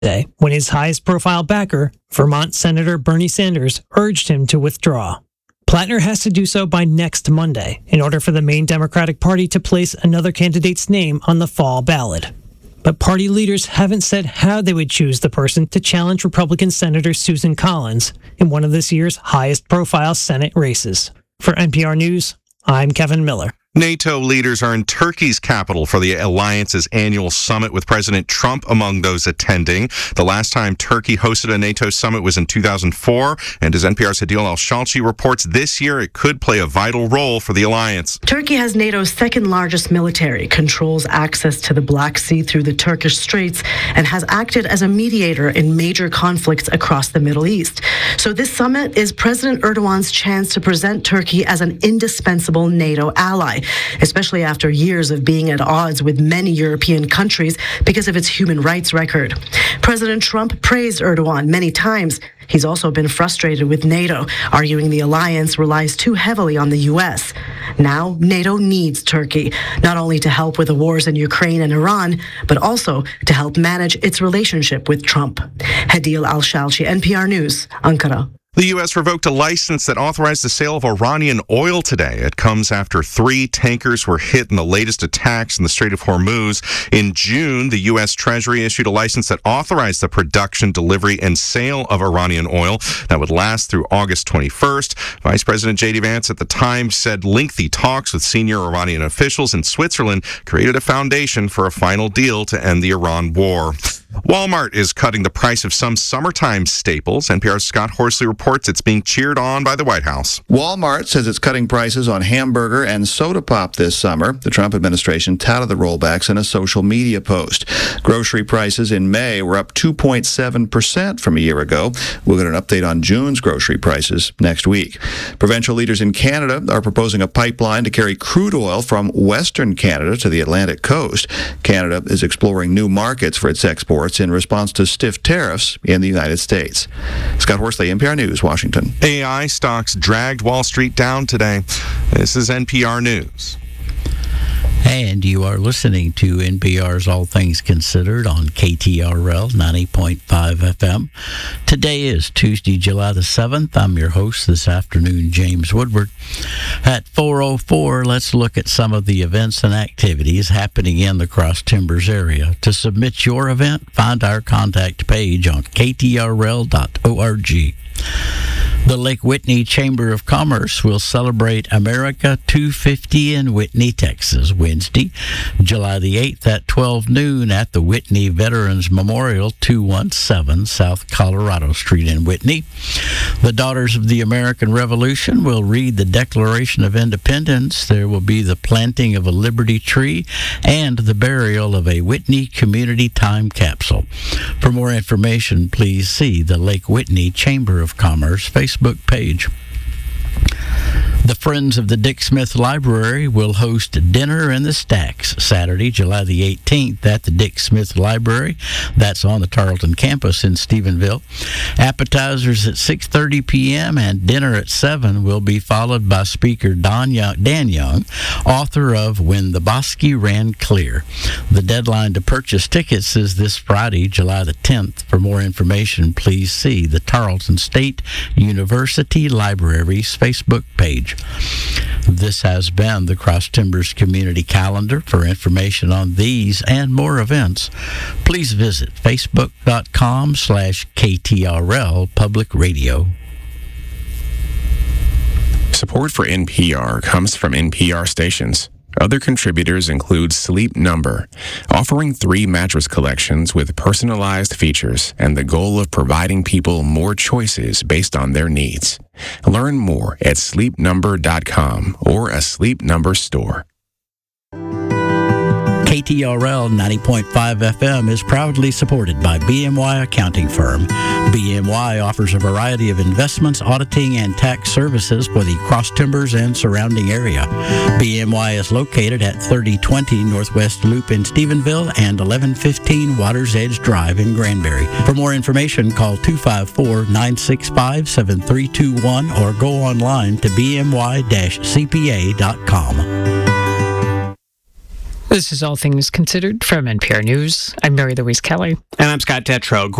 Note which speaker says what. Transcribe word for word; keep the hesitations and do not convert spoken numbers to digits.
Speaker 1: Day, when his highest-profile backer, Vermont Senator Bernie Sanders, urged him to withdraw. Plattner has to do so by next Monday in order for the main Democratic Party to place another candidate's name on the fall ballot. But party leaders haven't said how they would choose the person to challenge Republican Senator Susan Collins in one of this year's highest-profile Senate races. For N P R News, I'm Kevin Miller.
Speaker 2: NATO leaders are in Turkey's capital for the alliance's annual summit with President Trump among those attending. The last time Turkey hosted a NATO summit was in two thousand four, and as N P R's Hadil Al-Shalchi reports, this year it could play a vital role for the alliance.
Speaker 3: Turkey has NATO's second largest military, controls access to the Black Sea through the Turkish Straits, and has acted as a mediator in major conflicts across the Middle East. So this summit is President Erdogan's chance to present Turkey as an indispensable NATO ally, especially after years of being at odds with many European countries because of its human rights record. President Trump praised Erdogan many times. He's also been frustrated with NATO, arguing the alliance relies too heavily on the U S. Now, NATO needs Turkey, not only to help with the wars in Ukraine and Iran, but also to help manage its relationship with Trump. Hadil Al-Shalchi, N P R News, Ankara.
Speaker 2: The U S revoked a license that authorized the sale of Iranian oil today. It comes after three tankers were hit in the latest attacks in the Strait of Hormuz. In June, the U S Treasury issued a license that authorized the production, delivery, and sale of Iranian oil that would last through August twenty-first. Vice President J D Vance at the time said lengthy talks with senior Iranian officials in Switzerland created a foundation for a final deal to end the Iran war. Walmart is cutting the price of some summertime staples. N P R's Scott Horsley reports it's being cheered on by the White House.
Speaker 4: Walmart says it's cutting prices on hamburger and soda pop this summer. The Trump administration touted the rollbacks in a social media post. Grocery prices in May were up two point seven percent from a year ago. We'll get an update on June's grocery prices next week. Provincial leaders in Canada are proposing a pipeline to carry crude oil from Western Canada to the Atlantic coast. Canada is exploring new markets for its exports in response to stiff tariffs in the United States. Scott Horsley, N P R News, Washington.
Speaker 2: A I stocks dragged Wall Street down today. This is N P R News.
Speaker 5: And you are listening to N P R's All Things Considered on K T R L ninety point five F M. Today is Tuesday, July the seventh. I'm your host this afternoon, James Woodward. At four oh four, let's look at some of the events and activities happening in the Cross Timbers area. To submit your event, find our contact page on K T R L dot org. The Lake Whitney Chamber of Commerce will celebrate America two fifty in Whitney, Texas, Wednesday, July the eighth at twelve noon at the Whitney Veterans Memorial, two seventeen South Colorado Street in Whitney. The Daughters of the American Revolution will read the Declaration of Independence. There will be the planting of a Liberty tree and the burial of a Whitney Community Time capsule. For more information, please see the Lake Whitney Chamber of Commerce Facebook page. The Friends of the Dick Smith Library will host Dinner in the Stacks Saturday, July the eighteenth at the Dick Smith Library. That's on the Tarleton campus in Stephenville. Appetizers at six thirty p.m. and dinner at seven will be followed by speaker Don Young, Dan Young, author of When the Bosque Ran Clear. The deadline to purchase tickets is this Friday, July the tenth. For more information, please see the Tarleton State University Library's Facebook page. This has been the Cross Timbers Community Calendar. For information on these and more events, please visit facebook.com slash KTRL Public Radio.
Speaker 6: Support for N P R comes from N P R stations. Other contributors include Sleep Number, offering three mattress collections with personalized features and the goal of providing people more choices based on their needs. Learn more at sleep number dot com or a Sleep Number store.
Speaker 5: K T R L ninety point five F M is proudly supported by B M Y Accounting Firm. B M Y offers a variety of investments, auditing, and tax services for the Cross Timbers and surrounding area. B M Y is located at thirty twenty Northwest Loop in Stephenville and eleven fifteen Waters Edge Drive in Granbury. For more information, call two five four, nine six five, seven three two one or go online to b m y dash c p a dot com.
Speaker 7: This is All Things Considered from N P R News. I'm Mary Louise Kelly.
Speaker 8: And I'm Scott Tetro.